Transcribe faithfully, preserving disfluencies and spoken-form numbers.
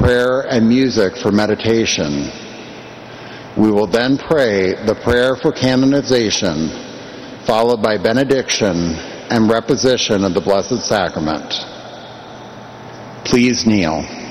prayer and music for meditation. We will then pray the prayer for canonization, followed by benediction and reposition of the Blessed Sacrament. Please kneel.